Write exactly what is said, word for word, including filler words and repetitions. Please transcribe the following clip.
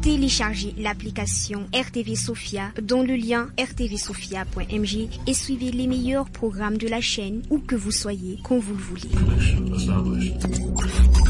Téléchargez l'application R T V Sophia dans le lien r t v sophia point m j et suivez les meilleurs programmes de la chaîne où que vous soyez quand vous le voulez.